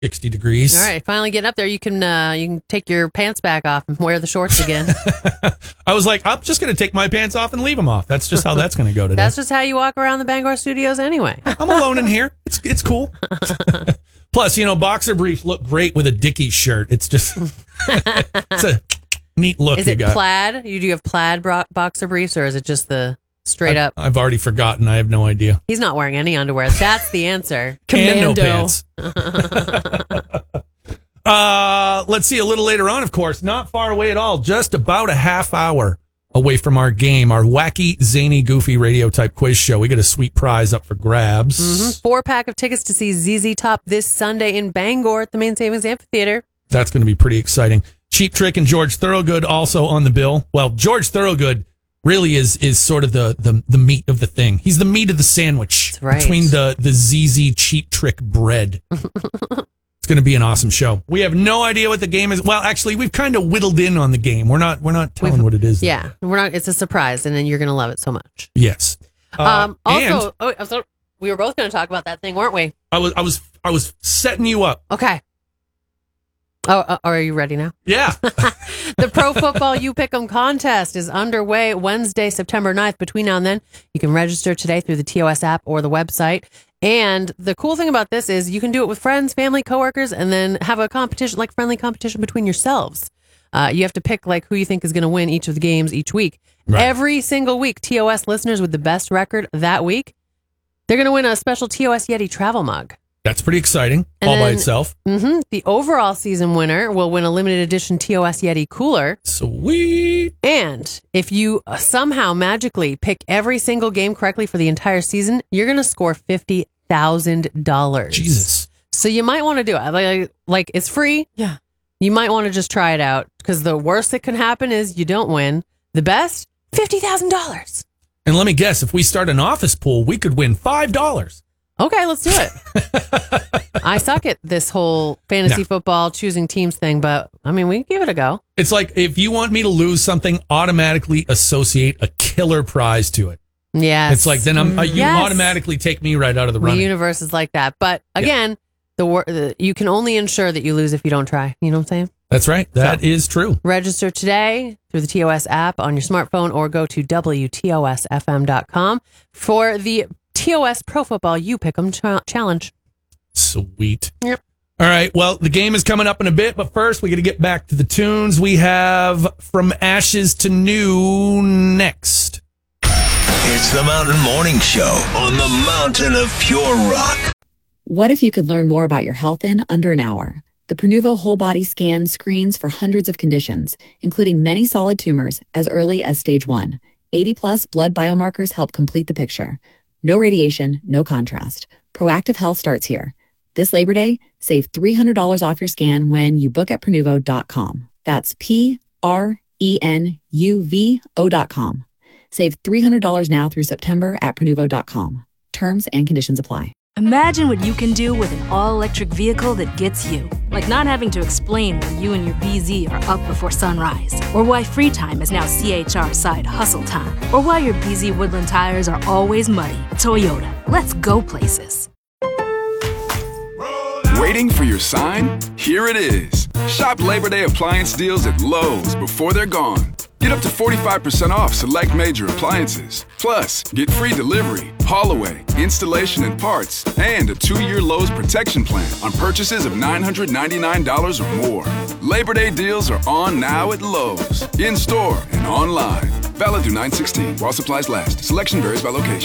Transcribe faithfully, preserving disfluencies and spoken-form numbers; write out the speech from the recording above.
sixty degrees. All right, finally getting up there. You can uh, you can take your pants back off and wear the shorts again. I was like, I'm just going to take my pants off and leave them off. That's just how that's going to go today. That's just how you walk around the Bangor studios anyway. I'm alone in here. It's it's cool. Plus, you know, boxer briefs look great with a Dickies shirt. It's just it's a neat look. Is you it got. plaid? You do you have plaid bro- boxer briefs, or is it just the straight I, up? I've already forgotten. I have no idea. He's not wearing any underwear. That's the answer. And no Commando. pants. uh, let's see. A little later on, of course, not far away at all. Just about a half hour away from our game, our wacky, zany, goofy radio type quiz show. We got a sweet prize up for grabs. Mm-hmm. Four pack of tickets to see Z Z Top this Sunday in Bangor at the Main Savings Amphitheater. That's going to be pretty exciting. Cheap Trick and George Thorogood also on the bill. Well, George Thorogood really is is sort of the, the, the meat of the thing. He's the meat of the sandwich. That's right. Between the, the Z Z Cheap Trick bread. It's going to be an awesome show. We have no idea what the game is. Well, actually, we've kind of whittled in on the game. We're not we're not telling We've, what it is. Yeah, we're not. It's a surprise, and then you're going to love it so much. Yes. Uh, Um. Also, and oh, I'm sorry, we were both going to talk about that thing, weren't we? I was I was I was setting you up. Okay. Oh, uh, are you ready now? Yeah. The Pro Football You Pick'em contest is underway Wednesday, September ninth. Between now and then, you can register today through the T O S app or the website. And the cool thing about this is you can do it with friends, family, coworkers, and then have a competition, like friendly competition between yourselves. Uh, you have to pick like who you think is going to win each of the games each week. Right. Every single week, T O S listeners with the best record that week, they're going to win a special T O S Yeti travel mug. That's pretty exciting And all by then- itself. Mm-hmm. The overall season winner will win a limited edition T O S Yeti cooler. Sweet. And if you uh, somehow magically pick every single game correctly for the entire season, you're going to score fifty thousand dollars. Jesus. So you might want to do it. Like, like it's free. Yeah. You might want to just try it out because the worst that can happen is you don't win. The best, fifty thousand dollars. And let me guess, if we start an office pool, we could win five dollars. Okay, let's do it. I suck at this whole fantasy No. football choosing teams thing, but I mean, we can give it a go. It's like if you want me to lose something, automatically associate a killer prize to it. Yes. It's like then I'm, uh, you Yes. automatically take me right out of the The running. universe is like that. But again, the, wor- the you can only ensure that you lose if you don't try. You know what I'm saying? That's right. That So- is true. Register today through the T O S app on your smartphone or go to W T O S F M dot com for the T O S Pro Football You Pick'em Ch- Challenge. Sweet. Yep. All right. Well, the game is coming up in a bit, but first we got to get back to the tunes. We have From Ashes to New next. It's the Mountain Morning Show on the Mountain of Pure Rock. What if you could learn more about your health in under an hour? The Pronuvo Whole Body Scan screens for hundreds of conditions, including many solid tumors as early as stage one. eighty plus blood biomarkers help complete the picture. No radiation, no contrast. Proactive health starts here. This Labor Day, save three hundred dollars off your scan when you book at Pronuvo dot com. That's P R E N U V O dot com. Save three hundred dollars now through September at Pronuvo dot com. Terms and conditions apply. Imagine what you can do with an all-electric vehicle that gets you. Like not having to explain why you and your B Z are up before sunrise. Or why free time is now C H R side hustle time. Or why your B Z Woodland tires are always muddy. Toyota, let's go places. Waiting for your sign? Here it is. Shop Labor Day appliance deals at Lowe's before they're gone. Get up to forty-five percent off select major appliances. Plus, get free delivery, haul away, installation and parts, and a two-year Lowe's protection plan on purchases of nine hundred ninety-nine dollars or more. Labor Day deals are on now at Lowe's, in-store and online. Valid through nine sixteen while supplies last. Selection varies by location.